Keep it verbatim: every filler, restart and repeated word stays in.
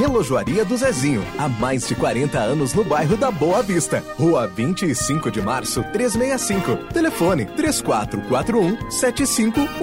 Relojoaria do Zezinho, há mais de quarenta anos no bairro da Boa Vista. Rua vinte e cinco de março, trezentos e sessenta e cinco. Telefone três quatro quatro um, sete cinco